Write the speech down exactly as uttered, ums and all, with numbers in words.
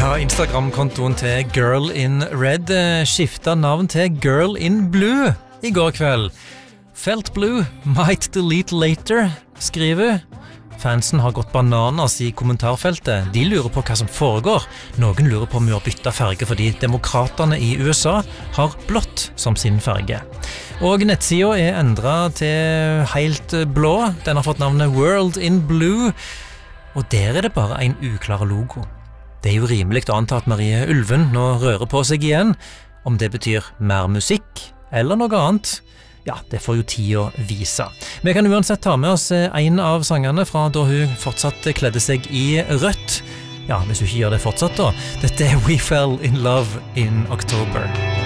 Instagram-kontoen til Girl in Red skiftet navn til Girl in Blue i går kveld. Felt Blue, might delete later, skriver. Fansen har gått bananas i kommentarfeltet. De lurer på hva som foregår. Noen lurer på om vi har byttet farge fordi demokraterne i U S A har blått som sin farge. Og nettsida er endret til helt blå. Den har fått navnet World in Blue. Og der er det bare en uklar logo. Det er jo rimelig å anta at Marie Ulven nå rører på seg igjen. Om det betyr mer musikk eller noe annet, ja, det får jo tida vise. Vi kan uansett ta med oss en av sangene fra da hun fortsatt kledde seg i rødt. Ja, hvis hun ikke gjør det fortsatt da. Dette er We Fell in Love in October.